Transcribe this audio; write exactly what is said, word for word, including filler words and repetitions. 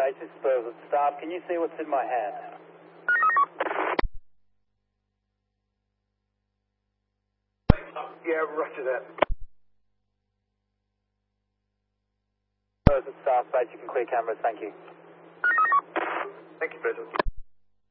basis, Spurs at start. Can you see what's in my hand? Yeah, roger that. Spurs at start, base, you can clear cameras, thank you. Thank you, President.